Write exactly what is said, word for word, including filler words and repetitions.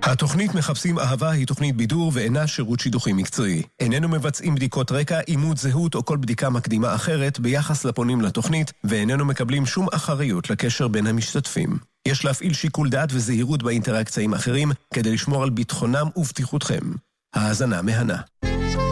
התוכנית מחפשים אהבה היא תוכנית בידור ואינה שירות שידוכים מקצועי. איננו מבצעים בדיקות רקע, אימות זהות או כל בדיקה מקדימה אחרת ביחס לפונים לתוכנית, ואיננו מקבלים שום אחריות לקשר בין המשתתפים. יש להפעיל שיקול דעת וזהירות באינטראקציה עם אחרים כדי לשמור על ביטחונם ובטיחותכם. האזנה מהנה.